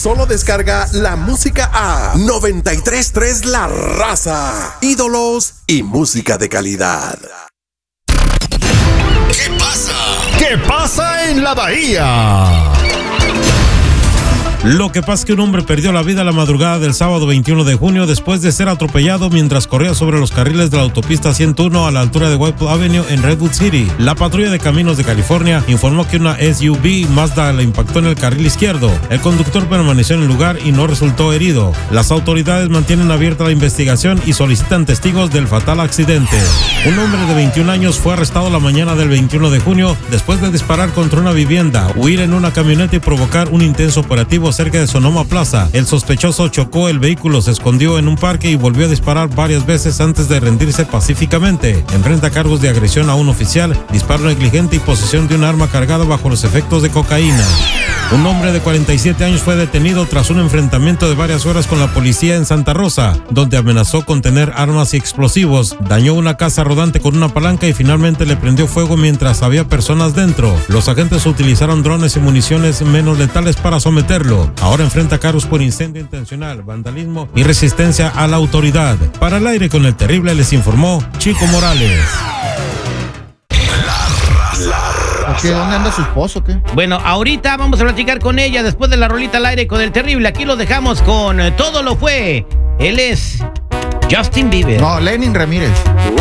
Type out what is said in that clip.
Solo descarga la música a 93.3 La Raza. Ídolos y música de calidad. ¿Qué pasa? ¿Qué pasa en la Bahía? Lo que pasa es que un hombre perdió la vida la madrugada del sábado 21 de junio después de ser atropellado mientras corría sobre los carriles de la autopista 101 a la altura de White Avenue en Redwood City. La patrulla de caminos de California informó que una SUV Mazda le impactó en el carril izquierdo. El conductor permaneció en el lugar y no resultó herido. Las autoridades mantienen abierta la investigación y solicitan testigos del fatal accidente. Un hombre de 21 años fue arrestado la mañana del 21 de junio después de disparar contra una vivienda, huir en una camioneta y provocar un intenso operativo cerca de Sonoma Plaza. El sospechoso chocó el vehículo, se escondió en un parque y volvió a disparar varias veces antes de rendirse pacíficamente. Enfrenta cargos de agresión a un oficial, disparo negligente y posesión de un arma cargada bajo los efectos de cocaína. Un hombre de 47 años fue detenido tras un enfrentamiento de varias horas con la policía en Santa Rosa, donde amenazó con tener armas y explosivos, dañó una casa rodante con una palanca y finalmente le prendió fuego mientras había personas dentro. Los agentes utilizaron drones y municiones menos letales para someterlo. Ahora enfrenta cargos por incendio intencional, vandalismo y resistencia a la autoridad. Para el aire con el terrible les informó Chico Morales. ¿Dónde anda su esposo, qué? Bueno, ahorita vamos a platicar con ella después de la rolita al aire con el terrible. Aquí lo dejamos con Todo lo fue. Él es Justin Bieber. No, Lenin Ramírez.